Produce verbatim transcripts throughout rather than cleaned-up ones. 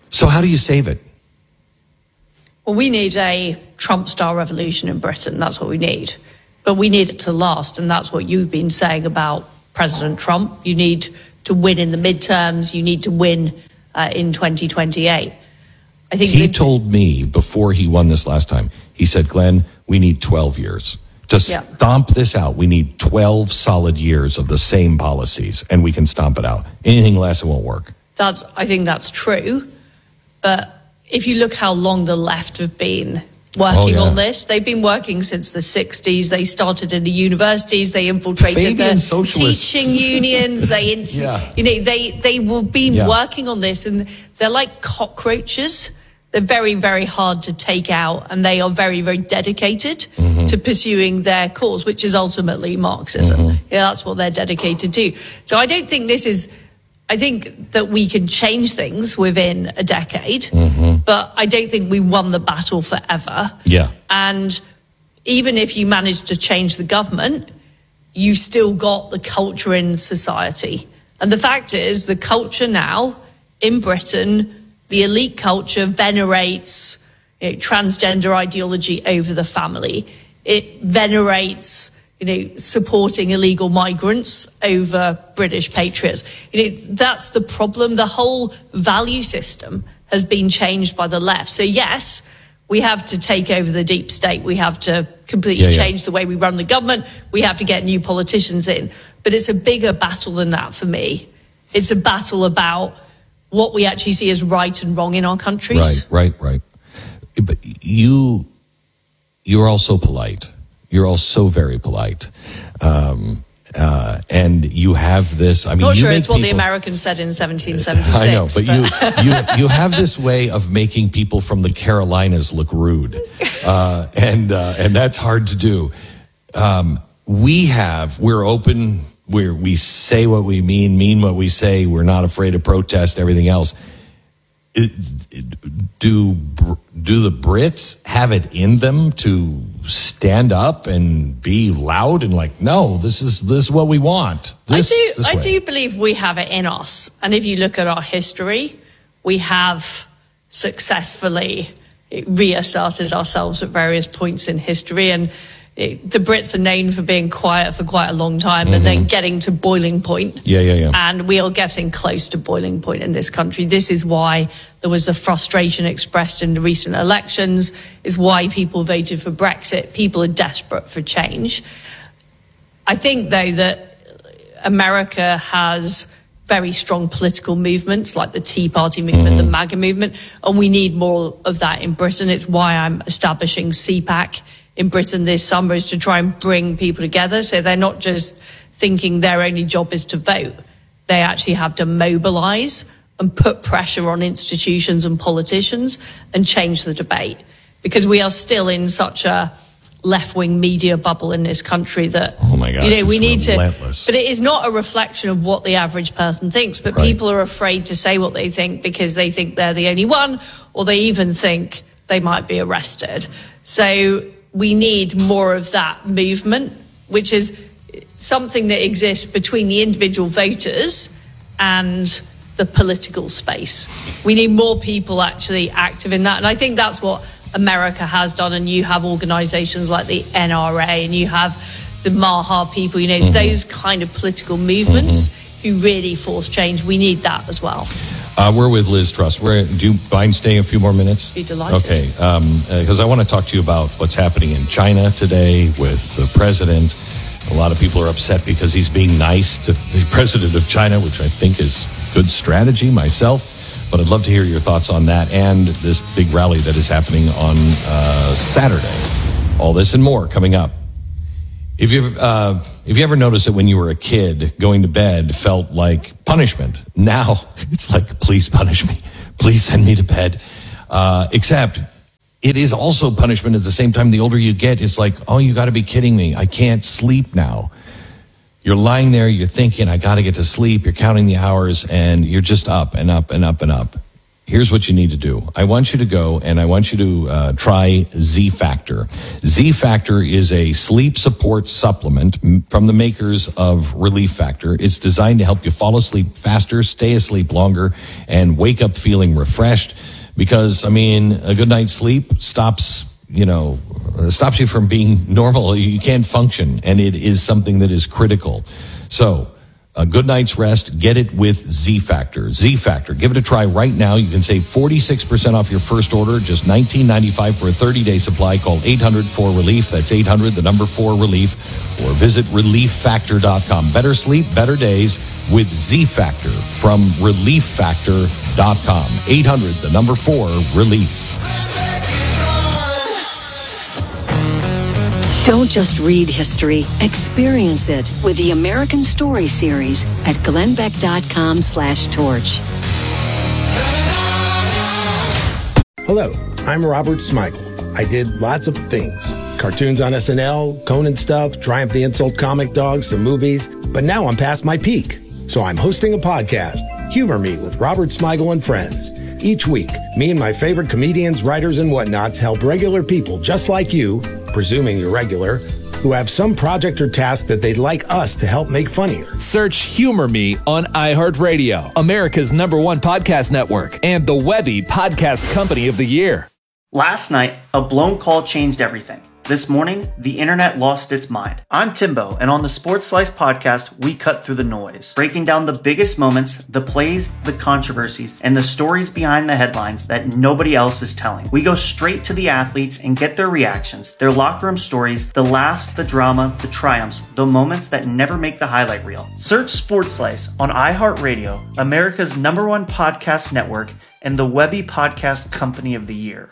So how do you save it? Well, we need a Trump-style revolution in Britain. That's what we need. But we need it to last, and that's what you've been saying about President Trump. You need to win in the midterms. You need to win uh, in twenty twenty-eight. I think he told me before he won this last time, he said, Glenn, we need twelve years. To yeah. stomp this out, we need twelve solid years of the same policies, and we can stomp it out. Anything less, it won't work. That's, I think that's true. But if you look how long the left have been working oh, yeah. on this, they've been working since the sixties. They started in the universities. They infiltrated Fabian the socialists. teaching unions. They, int- yeah. you know, they they will been yeah. working on this, and they're like cockroaches. They're very, very hard to take out, and they are very, very dedicated mm-hmm. to pursuing their cause, which is ultimately Marxism. Mm-hmm. Yeah, that's what they're dedicated to. So I don't think this is. I think that we can change things within a decade, mm-hmm. but I don't think we won the battle forever. Yeah. And even if you manage to change the government, you still got the culture in society. And the fact is, the culture now in Britain, the elite culture venerates you know, transgender ideology over the family. It venerates you know, supporting illegal migrants over British patriots. You know, that's the problem. The whole value system has been changed by the left. So yes, we have to take over the deep state. We have to completely yeah, change yeah. the way we run the government. We have to get new politicians in. But it's a bigger battle than that for me. It's a battle about what we actually see as right and wrong in our countries. Right, right, right. But you, you're also polite. You're all so very polite. Um, uh, and you have this, I mean, Not you sure make it's what people, the Americans said in seventeen seventy-six. I know, but, but. you, you, you have this way of making people from the Carolinas look rude. Uh, and, uh, and that's hard to do. Um, we have, we're open, we're, we say what we mean, mean what we say. We're not afraid to protest, everything else. It, it, do do the Brits have it in them to stand up and be loud and like, no, this is this is what we want? This, I do this I way. do believe we have it in us, and if you look at our history, we have successfully reasserted ourselves at various points in history, and it, the Brits are known for being quiet for quite a long time mm-hmm. and then getting to boiling point. Yeah, yeah, yeah. And we are getting close to boiling point in this country. This is why there was the frustration expressed in the recent elections, is why people voted for Brexit. People are desperate for change. I think, though, that America has very strong political movements like the Tea Party movement, mm-hmm. the MAGA movement, and we need more of that in Britain. It's why I'm establishing C PAC in Britain this summer, is to try and bring people together so they're not just thinking their only job is to vote. They actually have to mobilise and put pressure on institutions and politicians and change the debate. Because we are still in such a left-wing media bubble in this country that, oh my gosh, you know, we need relentless. to, but it is not a reflection of what the average person thinks, but right. people are afraid to say what they think because they think they're the only one, or they even think they might be arrested. So we need more of that movement, which is something that exists between the individual voters and the political space. We need more people actually active in that. And I think that's what America has done. And you have organizations like the N R A, and you have the Maha people, you know, mm-hmm. those kind of political movements mm-hmm. who really force change. We need that as well. Uh, we're with Liz Truss. We're, do you mind staying a few more minutes? Be delighted. Okay, because um, uh, I want to talk to you about what's happening in China today with the president. A lot of people are upset because he's being nice to the president of China, which I think is good strategy myself. But I'd love to hear your thoughts on that and this big rally that is happening on uh, Saturday. All this and more coming up. If you uh, if you ever noticed that when you were a kid, going to bed felt like punishment, now it's like, please punish me, please send me to bed. Uh, except it is also punishment at the same time. The older you get, it's like, oh, you got to be kidding me. I can't sleep now. You're lying there, you're thinking, I got to get to sleep. You're counting the hours, and you're just up and up and up and up. here's what you need to do. I want you to go and I want you to uh, try Z Factor. Z Factor is a sleep support supplement from the makers of Relief Factor. It's designed to help you fall asleep faster, stay asleep longer, and wake up feeling refreshed. Because, I mean, a good night's sleep stops, you know, stops you from being normal. You can't function, and it is something that is critical. So, a good night's rest, get it with Z Factor. Z Factor, give it a try right now. You can save forty-six percent off your first order, just nineteen ninety-five for a thirty-day supply. Call eight hundred four relief. That's eight hundred, the number four relief, or visit relief factor dot com. Better sleep, better days with Z Factor from relief factor dot com. eight hundred, the number four relief. Don't just read history, experience it with the American Story Series at glennbeck.com slash torch. Hello, I'm Robert Smigel. I did lots of things. Cartoons on S N L, Conan stuff, Triumph the Insult comic dog, some movies. But now I'm past my peak. So I'm hosting a podcast, Humor Me with Robert Smigel and Friends. Each week, me and my favorite comedians, writers, and whatnots help regular people just like you, presuming you're regular, who have some project or task that they'd like us to help make funnier. Search Humor Me on iHeartRadio, America's number one podcast network, and the Webby Podcast Company of the Year. Last night, a blown call changed everything. This morning, the internet lost its mind. I'm Timbo, and on the Sports Slice podcast, we cut through the noise, breaking down the biggest moments, the plays, the controversies, and the stories behind the headlines that nobody else is telling. We go straight to the athletes and get their reactions, their locker room stories, the laughs, the drama, the triumphs, the moments that never make the highlight reel. Search Sports Slice on iHeartRadio, America's number one podcast network, and the Webby Podcast Company of the Year.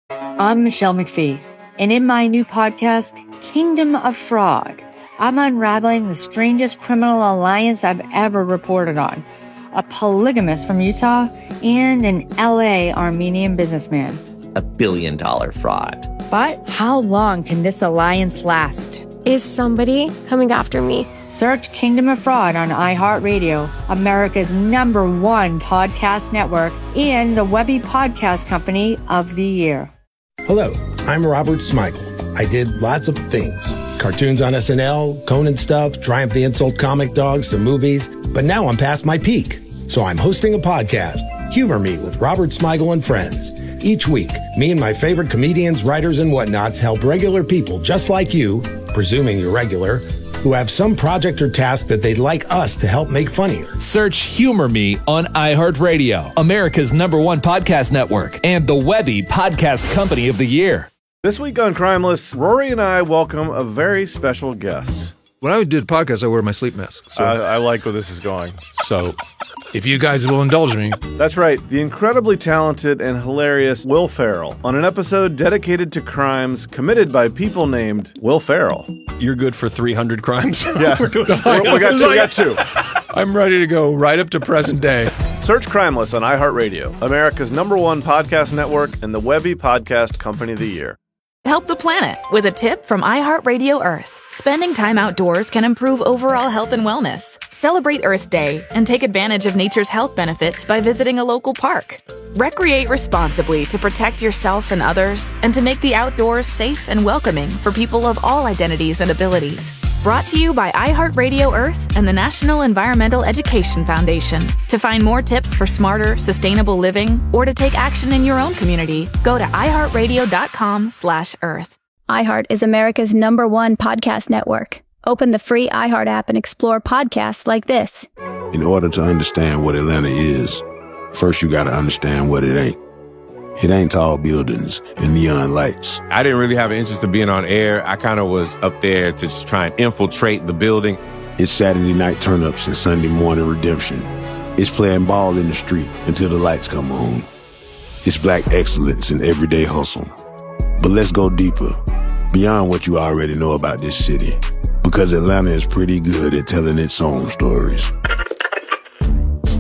I'm Michelle McPhee. And in my new podcast, Kingdom of Fraud, I'm unraveling the strangest criminal alliance I've ever reported on. A polygamist from Utah and an L A Armenian businessman. A billion dollar fraud. But how long can this alliance last? Is somebody coming after me? Search Kingdom of Fraud on iHeartRadio, America's number one podcast network, and the Webby Podcast Company of the Year. Hello, I'm Robert Smigel. I did lots of things. Cartoons on S N L, Conan stuff, Triumph the Insult comic dog, some movies. But now I'm past my peak. So I'm hosting a podcast, Humor Me with Robert Smigel and Friends. Each week, me and my favorite comedians, writers, and whatnots help regular people just like you, presuming you're regular, who have some project or task that they'd like us to help make funnier. Search Humor Me on iHeartRadio, America's number one podcast network, and the Webby Podcast Company of the Year. This week on Crimeless, Rory and I welcome a very special guest. When I do the podcast, I wear my sleep mask. So. I, I like where this is going. So, if you guys will indulge me. That's right. The incredibly talented and hilarious Will Ferrell on an episode dedicated to crimes committed by people named Will Ferrell. You're good for three hundred crimes? Yeah. We're doing We're, we got two. We got two. I'm ready to go right up to present day. Search Crimeless on iHeartRadio, America's number one podcast network, and the Webby Podcast Company of the Year. Help the planet with a tip from iHeartRadio Earth. Spending time outdoors can improve overall health and wellness. Celebrate Earth Day and take advantage of nature's health benefits by visiting a local park. Recreate responsibly to protect yourself and others and to make the outdoors safe and welcoming for people of all identities and abilities. Brought to you by iHeartRadio Earth and the National Environmental Education Foundation. To find more tips for smarter, sustainable living or to take action in your own community, go to iHeartRadio.com slash Earth. iHeart is America's number one podcast network. Open the free iHeart app and explore podcasts like this. In order to understand what Atlanta is, first you got to understand what it ain't. It ain't tall buildings and neon lights. I didn't really have an interest in being on air. I kind of was up there to just try and infiltrate the building. It's Saturday night turn-ups and Sunday morning redemption. It's playing ball in the street until the lights come on. It's black excellence in everyday hustle. But let's go deeper, beyond what you already know about this city. Because Atlanta is pretty good at telling its own stories.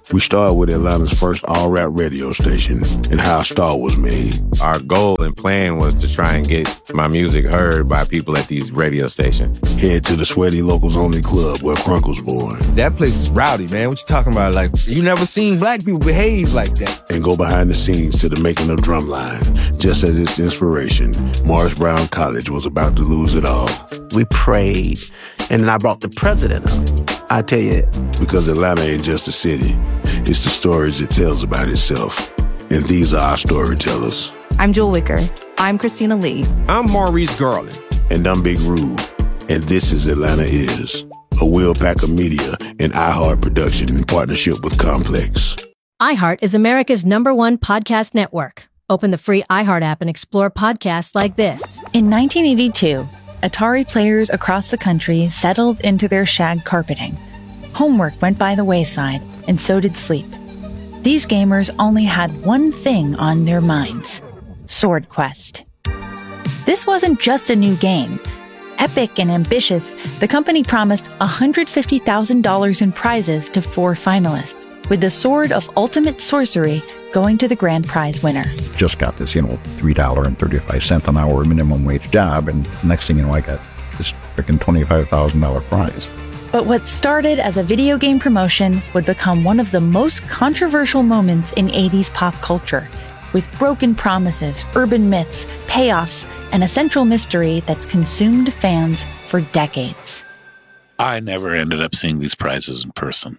We started with Atlanta's first all-rap radio station and how a star was made. Our goal and plan was to try and get my music heard by people at these radio stations. Head to the Sweaty Locals Only Club where Crunk was born. That place is rowdy, man. What you talking about? Like, you never seen black people behave like that. And go behind the scenes to the making of Drumline. Just as its inspiration, Morris Brown College was about to lose it all. We prayed, and then I brought the president up. I tell you. Because Atlanta ain't just a city. It's the stories it tells about itself. And these are our storytellers. I'm Jewel Wicker. I'm Christina Lee. I'm Maurice Garland. And I'm Big Rube. And this is Atlanta Is, a Will Packer Media and iHeart production in partnership with Complex. iHeart is America's number one podcast network. Open the free iHeart app and explore podcasts like this. In nineteen eighty-two, Atari players across the country settled into their shag carpeting. Homework went by the wayside, and so did sleep. These gamers only had one thing on their minds: Sword Quest. This wasn't just a new game. Epic and ambitious, the company promised one hundred fifty thousand dollars in prizes to four finalists, with the Sword of Ultimate Sorcery going to the grand prize winner. Just got this, you know, three dollars and thirty-five cents an hour minimum wage job, and next thing you know, I got this freaking twenty-five thousand dollars prize. But what started as a video game promotion would become one of the most controversial moments in eighties pop culture, with broken promises, urban myths, payoffs, and a central mystery that's consumed fans for decades. I never ended up seeing these prizes in person.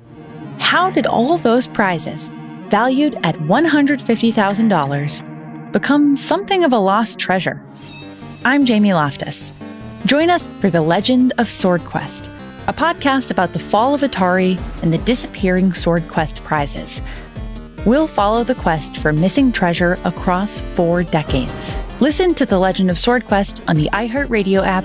How did all those prizes, valued at one hundred fifty thousand dollars, become something of a lost treasure? I'm Jamie Loftus. Join us for The Legend of Sword Quest, a podcast about the fall of Atari and the disappearing Sword Quest prizes. We'll follow the quest for missing treasure across four decades. Listen to The Legend of Sword Quest on the iHeartRadio app.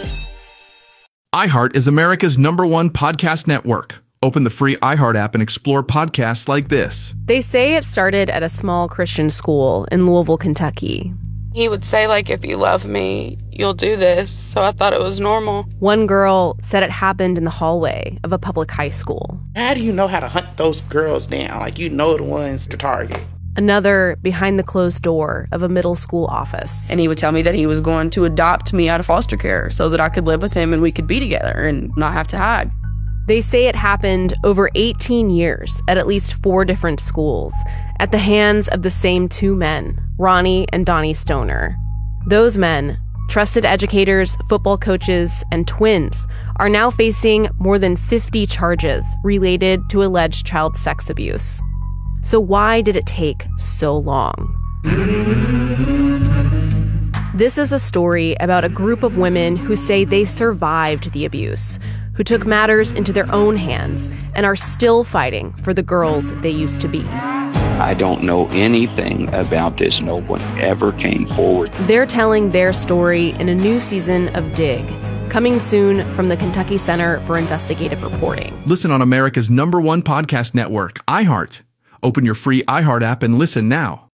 iHeart is America's number one podcast network. Open the free iHeart app and explore podcasts like this. They say it started at a small Christian school in Louisville, Kentucky. He would say, like, if you love me, you'll do this. So I thought it was normal. One girl said it happened in the hallway of a public high school. How do you know how to hunt those girls down? Like, you know the ones to target. Another behind the closed door of a middle school office. And he would tell me that he was going to adopt me out of foster care so that I could live with him and we could be together and not have to hide. They say it happened over eighteen years at at least four different schools at the hands of the same two men, Ronnie and Donnie Stoner. Those men, trusted educators, football coaches, and twins, are now facing more than fifty charges related to alleged child sex abuse. So why did it take so long? This is a story about a group of women who say they survived the abuse, who took matters into their own hands and are still fighting for the girls they used to be. I don't know anything about this. No one ever came forward. They're telling their story in a new season of Dig, coming soon from the Kentucky Center for Investigative Reporting. Listen on America's number one podcast network, iHeart. Open your free iHeart app and listen now.